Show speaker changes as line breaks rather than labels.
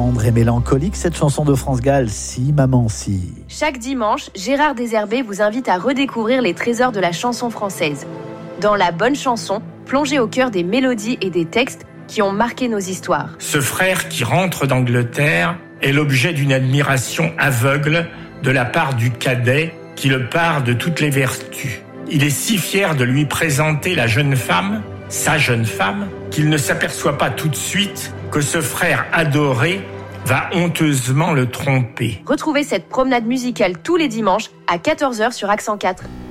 tendre et mélancolique, cette chanson de France Gall, Si maman si.
Chaque dimanche, Gérard Désherbé vous invite à redécouvrir les trésors de la chanson française. Dans La Bonne Chanson, plongez au cœur des mélodies et des textes qui ont marqué nos histoires.
Ce frère qui rentre d'Angleterre est l'objet d'une admiration aveugle de la part du cadet qui le pare de toutes les vertus. Il est si fier de lui présenter la jeune femme, sa jeune femme, qu'il ne s'aperçoit pas tout de suite que ce frère adoré va honteusement le tromper.
Retrouvez cette promenade musicale tous les dimanches à 14h sur Accent 4.